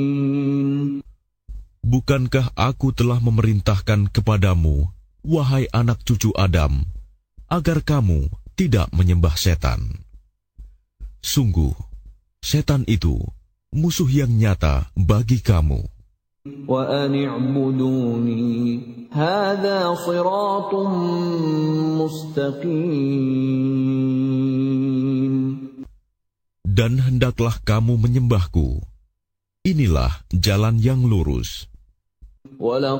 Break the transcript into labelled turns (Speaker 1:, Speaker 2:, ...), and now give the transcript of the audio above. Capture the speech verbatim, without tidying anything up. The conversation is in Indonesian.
Speaker 1: Bukankah aku telah memerintahkan kepadamu, wahai anak cucu Adam, agar kamu tidak menyembah setan? Sungguh, setan itu musuh yang nyata bagi kamu.
Speaker 2: وَأَنِ اعْبُدُونِي هَذَا صِرَاطٌ مُسْتَقِيمٌ.
Speaker 1: Dan hendaklah kamu menyembahku. Inilah jalan yang lurus.
Speaker 2: وَلَقَدْ